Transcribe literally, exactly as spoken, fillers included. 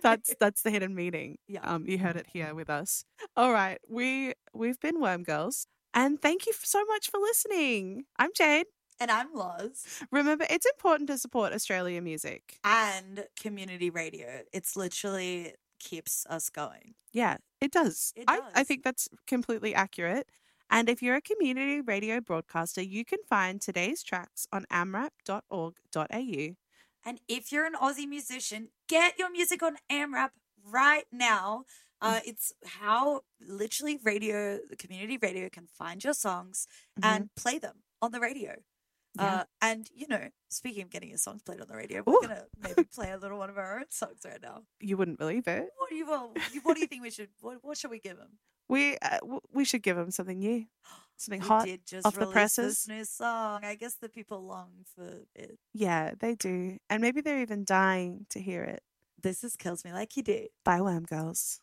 that's that's the hidden meaning. Yeah. Um, you heard it here with us. All right, we we've been Worm Girls, and thank you so much for listening. I'm Jade. And I'm Loz. Remember, it's important to support Australian music and community radio. It's literally keeps us going. Yeah, it does. It I, I does. think that's completely accurate. And if you're a community radio broadcaster, you can find today's tracks on amrap dot org dot a u. And if you're an Aussie musician, get your music on AmRap right now. Uh, it's how literally radio, the community radio can find your songs Mhm. and play them on the radio. Yeah. Uh, and, you know, speaking of getting your songs played on the radio, we're Ooh. going to maybe play a little one of our own songs right now. You wouldn't believe it. What do you, what, what do you think we should, what, what should we give them? We uh, w- we should give them something new, something We hot. did just off the release presses. this new song. I guess the people long for it. Yeah, they do. And maybe they're even dying to hear it. This is Kills Me Like You Do. Bye, Worm Girls.